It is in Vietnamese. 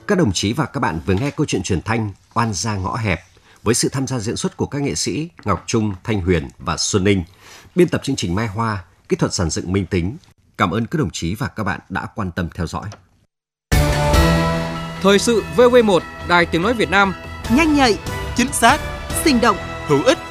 Các đồng chí và các bạn vừa nghe câu chuyện truyền thanh Oan gia ngõ hẹp với sự tham gia diễn xuất của các nghệ sĩ Ngọc Trung, Thanh Huyền và Xuân Ninh. Biên tập chương trình Mai Hoa, kỹ thuật dàn dựng Minh Tính. Cảm ơn các đồng chí và các bạn đã quan tâm theo dõi. Thời sự VV1, Đài Tiếng nói Việt Nam, nhanh nhạy, chính xác, sinh động, hữu ích.